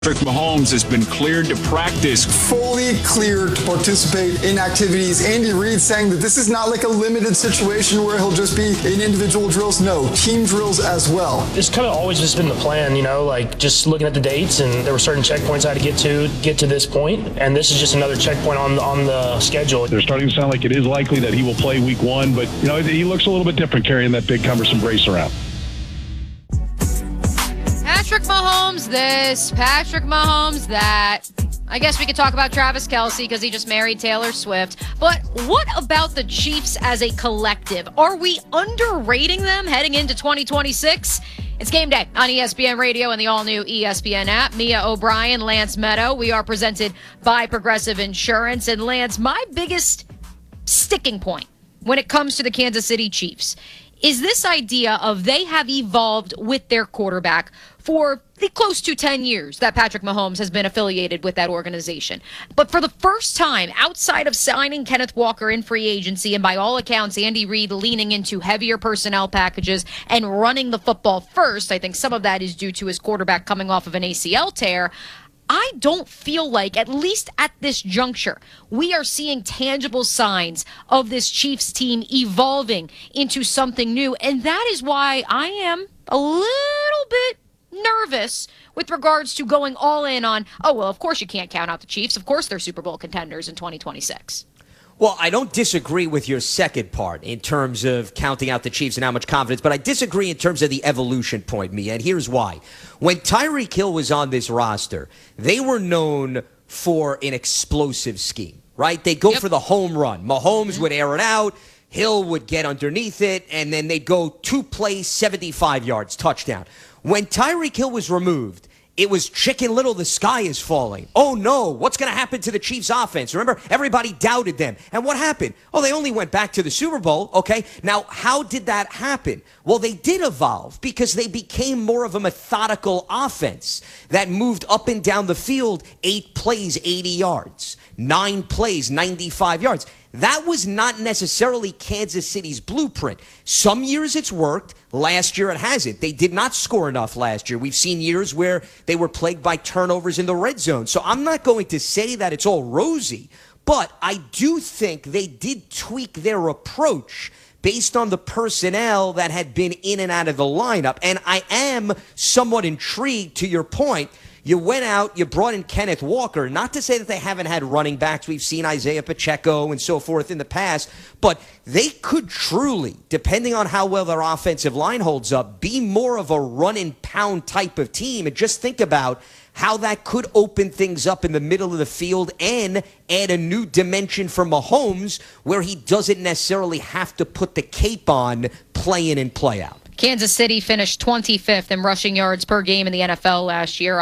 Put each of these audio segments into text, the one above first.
Patrick Mahomes has been cleared to practice. Fully cleared to participate in activities. Andy Reid saying that this is not like a limited situation where he'll just be in individual drills. No, team drills as well. It's kind of always just been the plan, like just looking at the dates, and there were certain checkpoints I had to get to this point, and this is just another checkpoint on the schedule. They're starting to sound like it is likely that he will play week 1, but he looks a little bit different carrying that big cumbersome brace around. Patrick Mahomes this, Patrick Mahomes that. I guess we could talk about Travis Kelce because he just married Taylor Swift. But what about the Chiefs as a collective? Are we underrating them heading into 2026? It's game day on ESPN Radio and the all-new ESPN app. Mia O'Brien, Lance Meadow. We are presented by Progressive Insurance. And Lance, my biggest sticking point when it comes to the Kansas City Chiefs is this idea of they have evolved with their quarterback for the close to 10 years that Patrick Mahomes has been affiliated with that organization. But for the first time, outside of signing Kenneth Walker in free agency, and by all accounts, Andy Reid leaning into heavier personnel packages and running the football first, I think some of that is due to his quarterback coming off of an ACL tear. I don't feel like, at least at this juncture, we are seeing tangible signs of this Chiefs team evolving into something new. And that is why I am a little bit nervous with regards to going all in on, of course you can't count out the Chiefs. Of course they're Super Bowl contenders in 2026. Well, I don't disagree with your second part in terms of counting out the Chiefs and how much confidence, but I disagree in terms of the evolution point, Mia, and here's why. When Tyreek Hill was on this roster, they were known for an explosive scheme, right? They'd go for the home run. Mahomes would air it out, Hill would get underneath it, and then they'd go 2 plays, 75 yards, touchdown. When Tyreek Hill was removed, it was Chicken Little, the sky is falling. Oh, no, what's going to happen to the Chiefs offense? Remember, everybody doubted them. And what happened? Oh, they only went back to the Super Bowl, okay? Now, how did that happen? Well, they did evolve because they became more of a methodical offense that moved up and down the field, 8 plays, 80 yards, 9 plays, 95 yards. That was not necessarily Kansas City's blueprint. Some years it's worked. Last year it hasn't. They did not score enough last year. We've seen years where they were plagued by turnovers in the red zone. So I'm not going to say that it's all rosy, but I do think they did tweak their approach based on the personnel that had been in and out of the lineup. And I am somewhat intrigued, to your point. You went out, you brought in Kenneth Walker. Not to say that they haven't had running backs. We've seen Isaiah Pacheco and so forth in the past. But they could truly, depending on how well their offensive line holds up, be more of a run-and-pound type of team. And just think about how that could open things up in the middle of the field and add a new dimension for Mahomes where he doesn't necessarily have to put the cape on play in and play out. Kansas City finished 25th in rushing yards per game in the NFL last year,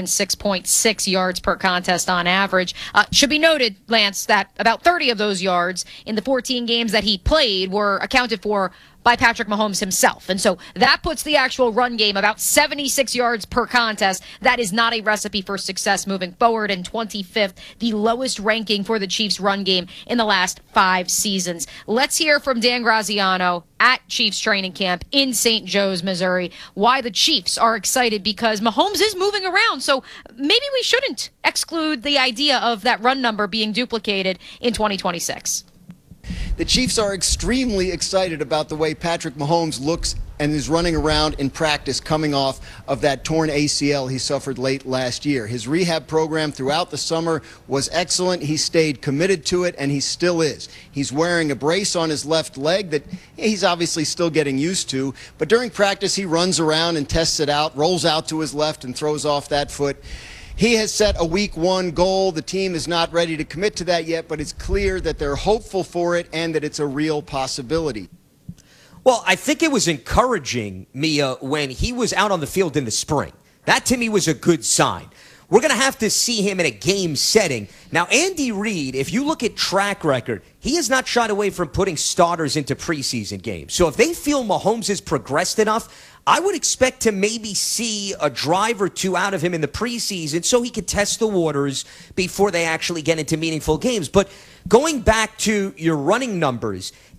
106.6 yards per contest on average. Should be noted, Lance, that about 30 of those yards in the 14 games that he played were accounted for by Patrick Mahomes himself. And so that puts the actual run game about 76 yards per contest. That is not a recipe for success moving forward. And 25th, the lowest ranking for the Chiefs run game in the last 5 seasons. Let's hear from Dan Graziano at Chiefs training camp in St. Joe's, Missouri, why the Chiefs are excited, because Mahomes is moving around. So maybe we shouldn't exclude the idea of that run number being duplicated in 2026. The Chiefs are extremely excited about the way Patrick Mahomes looks and is running around in practice coming off of that torn ACL he suffered late last year. His rehab program throughout the summer was excellent. He stayed committed to it, and he still is. He's wearing a brace on his left leg that he's obviously still getting used to, but during practice he runs around and tests it out, rolls out to his left and throws off that foot. He has set a week 1 goal. The team is not ready to commit to that yet, but it's clear that they're hopeful for it and that it's a real possibility. Well, I think it was encouraging, Mia, when he was out on the field in the spring. That, to me, was a good sign. We're going to have to see him in a game setting. Now, Andy Reid, if you look at track record, he has not shied away from putting starters into preseason games. So if they feel Mahomes has progressed enough, I would expect to maybe see a drive or two out of him in the preseason so he could test the waters before they actually get into meaningful games. But going back to your running numbers,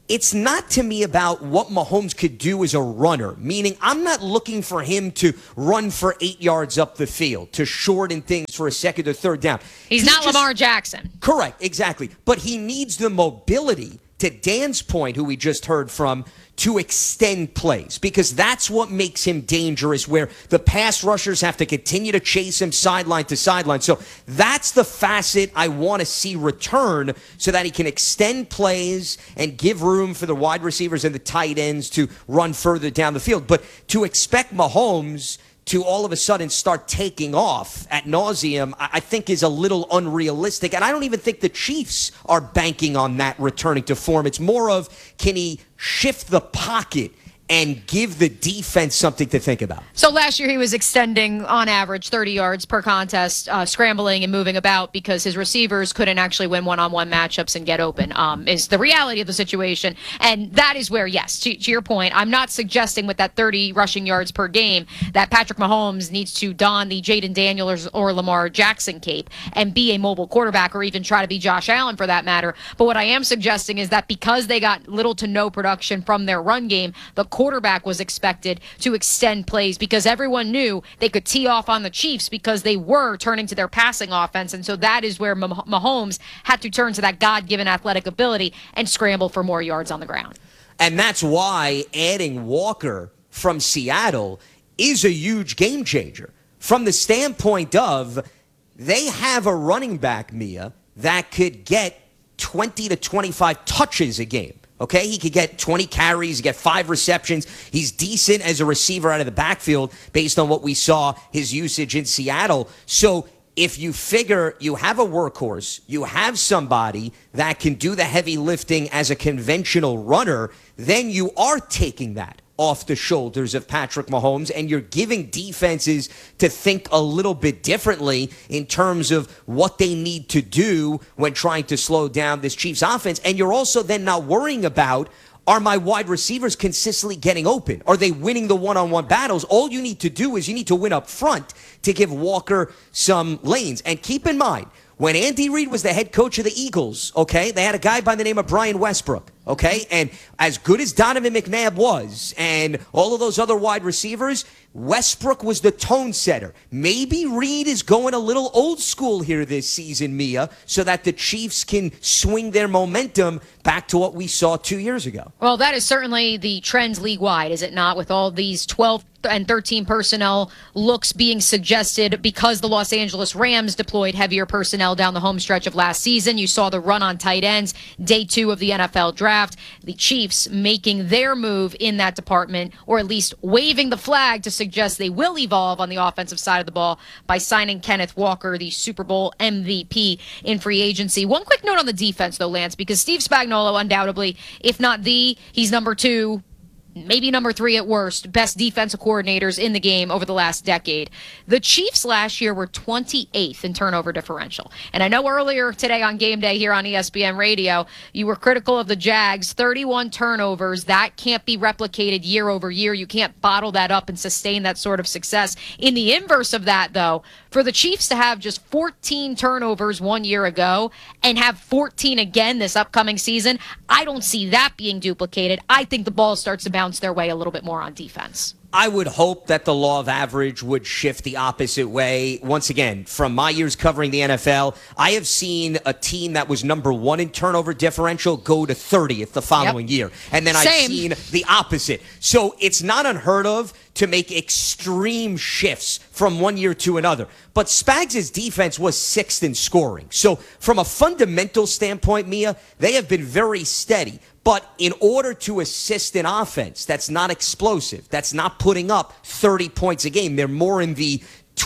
it's not to me about what Mahomes could do as a runner, meaning I'm not looking for him to run for 8 yards up the field, to shorten things for a second or third down. He's not Lamar Jackson. Correct, exactly. But he needs the mobility, to Dan's point, who we just heard from, to extend plays, because that's what makes him dangerous, where the pass rushers have to continue to chase him sideline to sideline. So that's the facet I want to see return, so that he can extend plays and give room for the wide receivers and the tight ends to run further down the field. But to expect Mahomes to all of a sudden start taking off ad nauseum, I think is a little unrealistic. And I don't even think the Chiefs are banking on that returning to form. It's more of, can he shift the pocket and give the defense something to think about? So last year he was extending on average 30 yards per contest, scrambling and moving about because his receivers couldn't actually win one-on-one matchups and get open, is the reality of the situation. And that is where, yes, to your point, I'm not suggesting with that 30 rushing yards per game that Patrick Mahomes needs to don the Jaden Daniels or Lamar Jackson cape and be a mobile quarterback, or even try to be Josh Allen for that matter. But what I am suggesting is that because they got little to no production from their run game, the quarterback was expected to extend plays, because everyone knew they could tee off on the Chiefs because they were turning to their passing offense. And so that is where Mahomes had to turn to that God-given athletic ability and scramble for more yards on the ground. And that's why adding Walker from Seattle is a huge game changer, from the standpoint of they have a running back, Mia, that could get 20 to 25 touches a game. Okay, he could get 20 carries, get 5 receptions. He's decent as a receiver out of the backfield based on what we saw his usage in Seattle. So if you figure you have a workhorse, you have somebody that can do the heavy lifting as a conventional runner, then you are taking that off the shoulders of Patrick Mahomes, and you're giving defenses to think a little bit differently in terms of what they need to do when trying to slow down this Chiefs offense. And you're also then not worrying about, are my wide receivers consistently getting open? Are they winning the one-on-one battles? All you need to do is you need to win up front to give Walker some lanes. And keep in mind, when Andy Reid was the head coach of the Eagles, okay, they had a guy by the name of Brian Westbrook, okay? And as good as Donovan McNabb was and all of those other wide receivers, Westbrook was the tone setter. Maybe Reid is going a little old school here this season, Mia, so that the Chiefs can swing their momentum back to what we saw 2 years ago. Well, that is certainly the trend league-wide, is it not, with all these 12 and 13 personnel looks being suggested because the Los Angeles Rams deployed heavier personnel down the home stretch of last season. You saw the run on tight ends, day 2 of the NFL draft. The Chiefs making their move in that department, or at least waving the flag to suggest they will evolve on the offensive side of the ball by signing Kenneth Walker, the Super Bowl MVP, in free agency. One quick note on the defense, though, Lance, because Steve Spagnuolo, undoubtedly, if not he's number 2, maybe number 3 at worst, best defensive coordinators in the game over the last decade. The Chiefs last year were 28th in turnover differential. And I know earlier today on Game Day here on ESPN Radio, you were critical of the Jags. 31 turnovers. That can't be replicated year over year. You can't bottle that up and sustain that sort of success. In the inverse of that, though, for the Chiefs to have just 14 turnovers 1 year ago and have 14 again this upcoming season, I don't see that being duplicated. I think the ball starts to bounce their way a little bit more on defense. I would hope that the law of average would shift the opposite way. Once again, from my years covering the NFL, I have seen a team that was number 1 in turnover differential go to 30th the following year. And then I've seen the opposite. So it's not unheard of to make extreme shifts from one year to another. But Spags' defense was 6th in scoring. So from a fundamental standpoint, Mia, they have been very steady. But in order to assist an offense that's not explosive, that's not putting up 30 points a game, they're more in the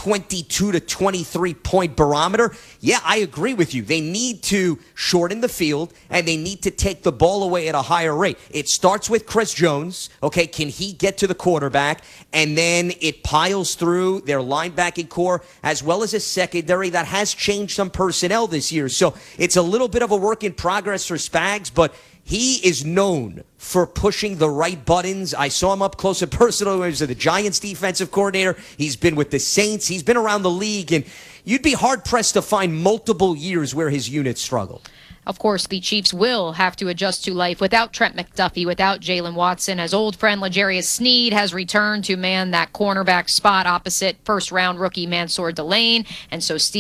22 to 23 point barometer. Yeah, I agree with you. They need to shorten the field and they need to take the ball away at a higher rate. It starts with Chris Jones. Okay, can he get to the quarterback? And then it piles through their linebacking core as well as a secondary that has changed some personnel this year. So it's a little bit of a work in progress for Spags, but he is known for pushing the right buttons. I saw him up close and personal. He was the Giants defensive coordinator. He's been with the Saints. He's been around the league, and you'd be hard-pressed to find multiple years where his unit struggled. Of course, the Chiefs will have to adjust to life without Trent McDuffie, without Jalen Watson, as old friend L'Jarius Sneed has returned to man that cornerback spot opposite first-round rookie Mansour Delane. And so Steve